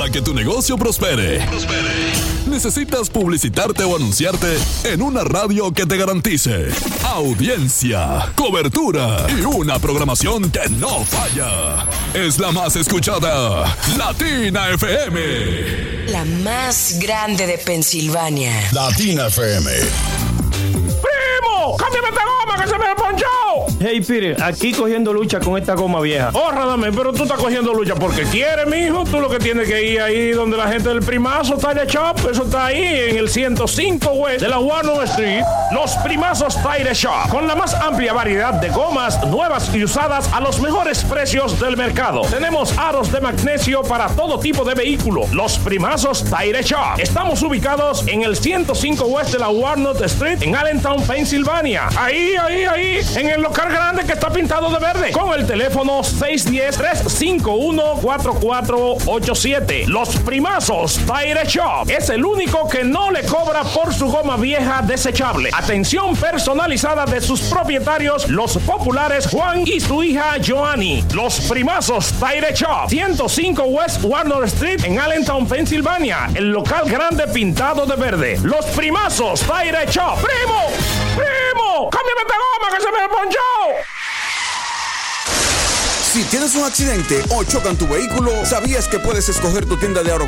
Para que tu negocio prospere, necesitas publicitarte o anunciarte en una radio que te garantice audiencia, cobertura y una programación que no falla. Es la más escuchada, Latina FM. La más grande de Pensilvania. Latina FM. ¡Primo! ¡Cámbiame esta goma que se me ponchó! Hey, Pire, aquí cogiendo lucha con esta goma vieja. Oh, Radamés, pero tú estás cogiendo lucha porque quieres, mijo. Tú lo que tienes que ir ahí donde la gente del Primazo Tire Shop. Eso está ahí en el 105 West de la Warner Street. Los Primazos Tire Shop. Con la más amplia variedad de gomas nuevas y usadas a los mejores precios del mercado. Tenemos aros de magnesio para todo tipo de vehículo. Los Primazos Tire Shop. Estamos ubicados en el 105 West de la Walnut Street en Allentown, Pensilvania. Ahí, en el local grande que está pintado de verde. Con el teléfono 610-351-4487. Los Primazos Tire Shop es el único que no le cobra por su goma vieja desechable. Atención personalizada de sus propietarios, los populares Juan y su hija Joanny. Los Primazos Tire Shop, 105 West Warner Street en Allentown, Pensilvania. El local grande pintado de verde. Los Primazos Tire Shop. ¡Primo! ¡Cámbiame esta goma que se me ponchó! Si tienes un accidente o chocan tu vehículo, ¿sabías que puedes escoger tu tienda de